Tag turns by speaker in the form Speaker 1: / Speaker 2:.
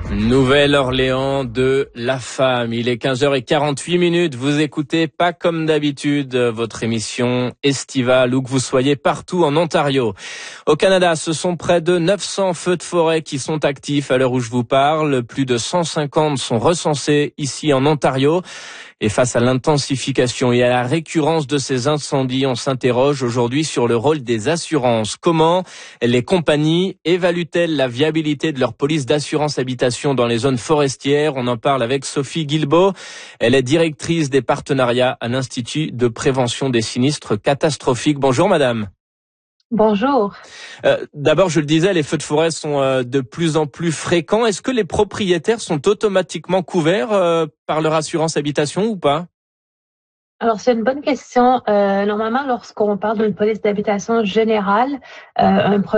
Speaker 1: Nouvelle-Orléans de la femme. Il est 15h48. Vous écoutez pas comme d'habitude votre émission estivale où que vous soyez partout en Ontario. Au Canada, ce sont près de 900 feux de forêt qui sont actifs à l'heure où je vous parle. Plus de 150 sont recensés ici en Ontario. Et face à l'intensification et à la récurrence de ces incendies, on s'interroge aujourd'hui sur le rôle des assurances. Comment les compagnies évaluent-elles la viabilité de leur police d'assurance habitation dans les zones forestières? On en parle avec Sophie Guilbeault. Elle est directrice des partenariats à l'Institut de prévention des sinistres catastrophiques. Bonjour madame.
Speaker 2: Bonjour.
Speaker 1: D'abord, je le disais, les feux de forêt sont de plus en plus fréquents. Est-ce que les propriétaires sont automatiquement couverts par leur assurance habitation ou pas?
Speaker 2: Alors, c'est une bonne question. Normalement, lorsqu'on parle d'une police d'habitation générale, un